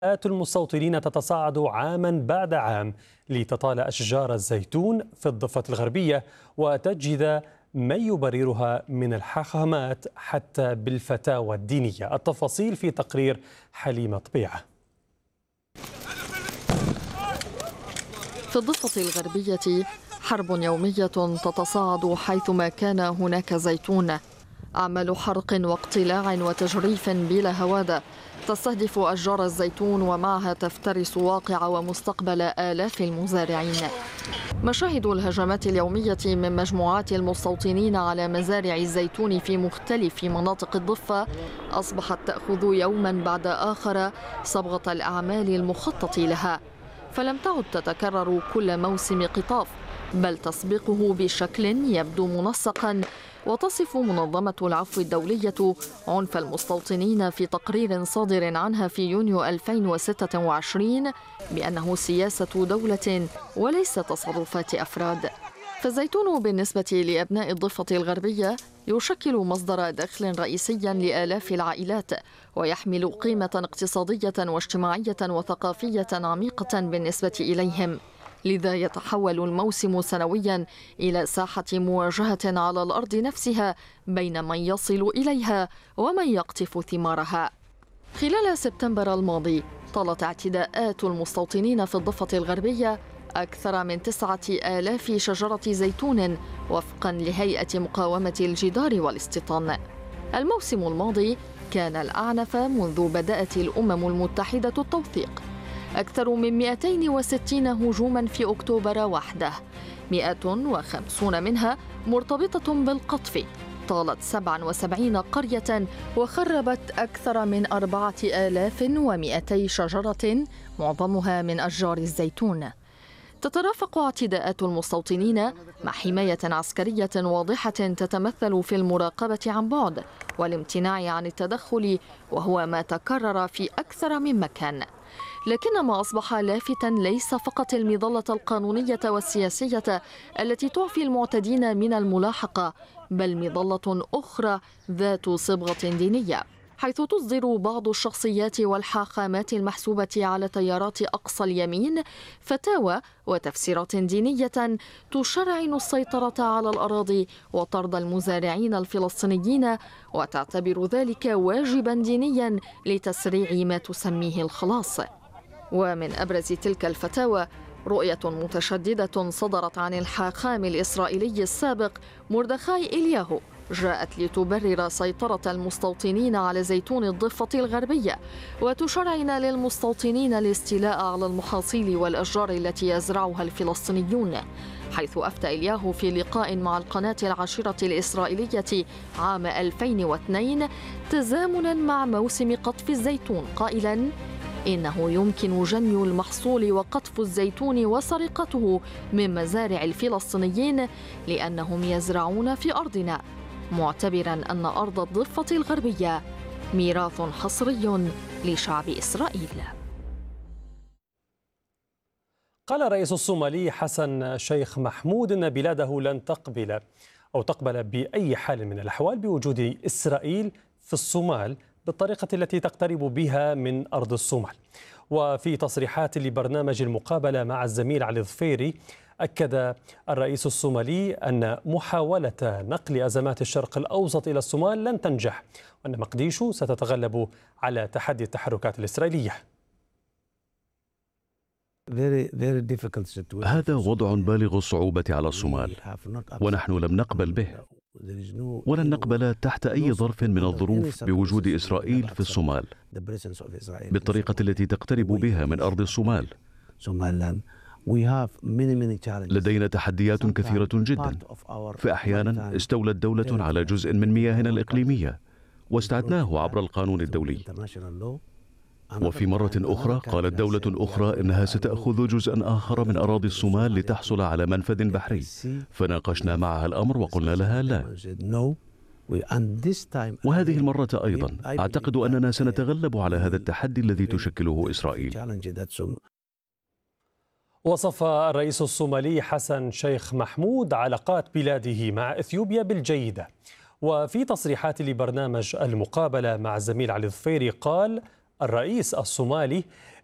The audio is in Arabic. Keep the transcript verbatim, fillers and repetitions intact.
آت المستوطنين تتصاعد عاما بعد عام لتطال أشجار الزيتون في الضفة الغربية وتجد من يبررها من الحاخامات حتى بالفتاوى الدينية. التفاصيل في تقرير حليمة طبيعة. في الضفة الغربية حرب يومية تتصاعد حيثما كان هناك زيتون. أعمال حرق واقتلاع وتجريف بلا هوادة تستهدف أشجار الزيتون ومعها تفترس واقع ومستقبل آلاف المزارعين. مشاهد الهجمات اليومية من مجموعات المستوطنين على مزارع الزيتون في مختلف مناطق الضفة أصبحت تأخذ يوما بعد آخر صبغة الأعمال المخطط لها، فلم تعد تتكرر كل موسم قطاف، بل تسبقه بشكل يبدو منسقا. وتصف منظمة العفو الدولية عنف المستوطنين في تقرير صادر عنها في يونيو ألفين وستة وعشرين بأنه سياسة دولة وليس تصرفات أفراد. فالزيتون بالنسبة لأبناء الضفة الغربية يشكل مصدر دخل رئيسيا لآلاف العائلات، ويحمل قيمة اقتصادية واجتماعية وثقافية عميقة بالنسبة إليهم. لذا يتحول الموسم سنويا إلى ساحة مواجهة على الأرض نفسها بين من يصل إليها ومن يقطف ثمارها. خلال سبتمبر الماضي طالت اعتداءات المستوطنين في الضفة الغربية أكثر من تسعة آلاف شجرة زيتون وفقا لهيئة مقاومة الجدار والاستيطان. الموسم الماضي كان الأعنف منذ بدأت الأمم المتحدة التوثيق، أكثر من مئتين وستين هجوما في أكتوبر وحده، مئة وخمسين منها مرتبطة بالقطف، طالت سبعة وسبعين قرية وخربت أكثر من أربعة آلاف ومئتي شجرة معظمها من أشجار الزيتون. تترافق اعتداءات المستوطنين مع حماية عسكرية واضحة تتمثل في المراقبة عن بعد والامتناع عن التدخل، وهو ما تكرر في أكثر من مكان. لكن ما أصبح لافتا ليس فقط المظلة القانونية والسياسية التي تعفي المعتدين من الملاحقة، بل مظلة أخرى ذات صبغة دينية، حيث تصدر بعض الشخصيات والحاخامات المحسوبة على تيارات أقصى اليمين فتاوى وتفسيرات دينية تشرعن السيطرة على الأراضي وطرد المزارعين الفلسطينيين، وتعتبر ذلك واجبا دينيا لتسريع ما تسميه الخلاص. ومن أبرز تلك الفتاوى رؤية متشددة صدرت عن الحاخام الإسرائيلي السابق مردخاي إلياهو، جاءت لتبرر سيطرة المستوطنين على زيتون الضفة الغربية وتشرعن للمستوطنين الاستيلاء على المحاصيل والأشجار التي يزرعها الفلسطينيون، حيث أفتى إلياهو في لقاء مع القناة العاشرة الإسرائيلية عام ألفين واثنين تزامنا مع موسم قطف الزيتون قائلا إنه يمكن جني المحصول وقطف الزيتون وسرقته من مزارع الفلسطينيين لأنهم يزرعون في أرضنا، معتبرا أن أرض الضفة الغربية ميراث حصري لشعب إسرائيل. قال الرئيس الصومالي حسن شيخ محمود أن بلاده لن تقبل أو تقبل بأي حال من الأحوال بوجود إسرائيل في الصومال بالطريقة التي تقترب بها من أرض الصومال. وفي تصريحات لبرنامج المقابلة مع الزميل علي ظفيري أكد الرئيس الصومالي أن محاولة نقل أزمات الشرق الأوسط إلى الصومال لن تنجح، وأن مقديشو ستتغلب على تحدي التحركات الإسرائيلية. هذا وضع بالغ الصعوبة على الصومال، ونحن لم نقبل به ولن نقبل تحت أي ظرف من الظروف بوجود إسرائيل في الصومال بالطريقة التي تقترب بها من أرض الصومال. لدينا تحديات كثيرة جدا، فأحيانا استولت دولة على جزء من مياهنا الإقليمية واستعدناه عبر القانون الدولي، وفي مرة أخرى قالت دولة أخرى إنها ستأخذ جزءا آخر من أراضي الصومال لتحصل على منفذ بحري، فناقشنا معها الأمر وقلنا لها لا. وهذه المرة أيضا أعتقد أننا سنتغلب على هذا التحدي الذي تشكله إسرائيل. وصف الرئيس الصومالي حسن شيخ محمود علاقات بلاده مع إثيوبيا بالجيدة. وفي تصريحات لبرنامج المقابلة مع الزميل علي ظفيري قال الرئيس الصومالي